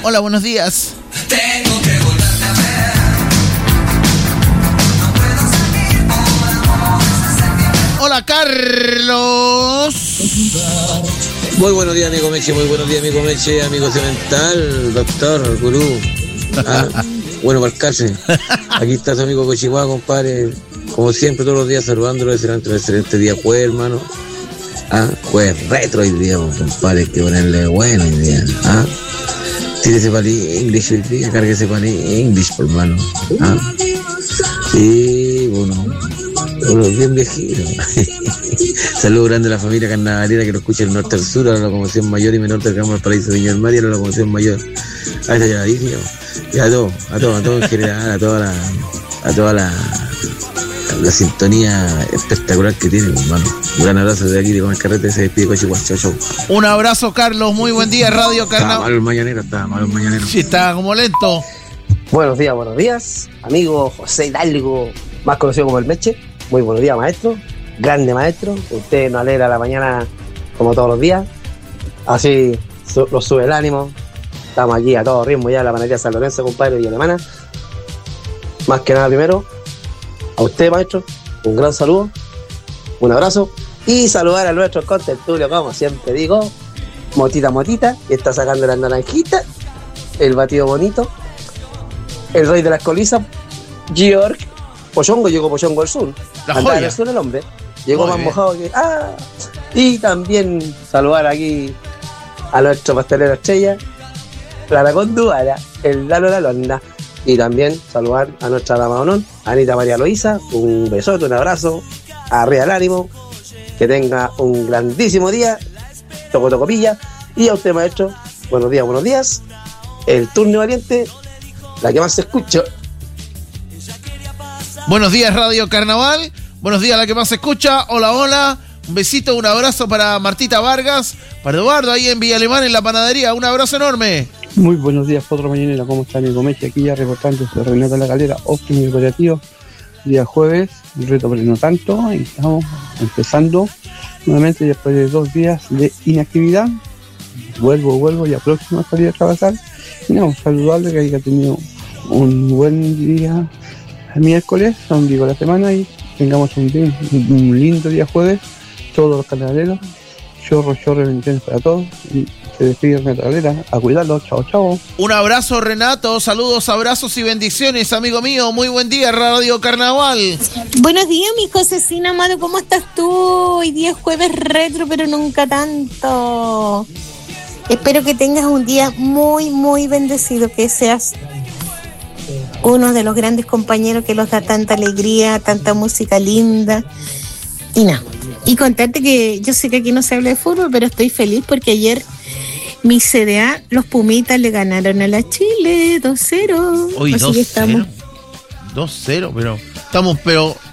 Hola, buenos días. Tengo que volverte a ver. No puedo salir por Hola, Carlos. Muy buenos días, amigo Meche, muy buenos días, amigo Meche, amigo Cemental, doctor, gurú. Bueno, para el cárcel. Aquí está su amigo Cochihuahua, compadre. Como siempre, todos los días saludándolo, deseando un excelente día, jueves, hermano. Jueves retro hoy día, compadre, hay que ponerle bueno hoy día. Tírese para el English hoy día, cárguese para el English, por hermano. Sí, bueno, bien viejito. Saludos grande a la familia carnavalera que lo escucha del norte al sur, a la locomoción mayor y menor del Campo del Paraíso de Viña del Mar y a la locomoción mayor. Ahí está llegadísimo. Y a todo en general, a toda la sintonía espectacular que tiene, hermano. Un gran abrazo de aquí de Con el Carrete, se despide Cochihuahua. Chau, chau. Un abrazo, Carlos, muy buen día, Radio Carnaval. Estaba malo el mañanero. Sí, está como lento. Buenos días, amigo José Hidalgo, más conocido como el Meche. Muy buenos días, maestro, grande maestro. Usted nos alegra la mañana como todos los días. Así nos sube el ánimo. Estamos aquí a todo ritmo ya en la panadería San Lorenzo, compadre, y alemana. Más que nada, primero, a usted, maestro, un gran saludo, un abrazo y saludar a nuestro contertulio, como siempre digo, Motita, que está sacando las naranjitas, el batido bonito, el rey de las colizas, Georg Pochongo, llegó Pochongo al sur, andaba en el sur el hombre, llegó más mojado que... Y también saludar aquí a nuestro pastelero estrella, Clara Conduara, el Lalo La Londa. Y también saludar a nuestra dama de honor, Anita María Loíza, un besote, un abrazo, arriba el ánimo, que tenga un grandísimo día, tocopilla. Y a usted, maestro, buenos días, el turno valiente, la que más se escucha. Buenos días, Radio Carnaval, buenos días, la que más se escucha, hola, un besito, un abrazo para Martita Vargas, para Eduardo ahí en Villa Alemana en la panadería, un abrazo enorme. Muy buenos días, Potro Mañanera, ¿cómo está amigo Meche? Aquí ya reportando de Renata La Galera, óptimo y operativo. Día jueves, el reto pero no tanto, y estamos empezando nuevamente después de 2 días de inactividad. Vuelvo ya próximo a salir a trabajar. Y no, saludarle que haya tenido un buen día el miércoles, un día de la semana, y tengamos un lindo día jueves, todos los carnavaleros. Chorro, bendiciones para todos. Y se despide Renata Galera, a cuidarlo, chao. Un abrazo, Renato, saludos, abrazos y bendiciones, amigo mío, muy buen día, Radio Carnaval. Buenos días, mi Josecina amado, ¿cómo estás tú? Hoy día es jueves retro, pero nunca tanto. Espero que tengas un día muy, muy bendecido, que seas uno de los grandes compañeros que nos da tanta alegría, tanta música linda. Y nada, y contarte que yo sé que aquí no se habla de fútbol, pero estoy feliz porque ayer mi CDA, los Pumitas, le ganaron a la Chile 2-0. Hoy así 2-0. que estamos 2-0, pero estamos